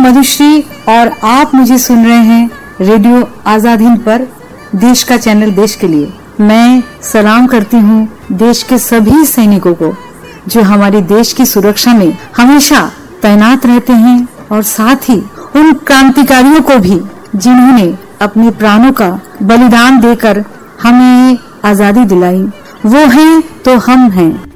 मधुश्री और आप मुझे सुन रहे हैं रेडियो आजाद हिंद पर, देश का चैनल देश के लिए। मैं सलाम करती हूँ देश के सभी सैनिकों को जो हमारे देश की सुरक्षा में हमेशा तैनात रहते हैं, और साथ ही उन क्रांतिकारियों को भी जिन्होंने अपने प्राणों का बलिदान देकर हमें आजादी दिलाई। वो हैं तो हम हैं।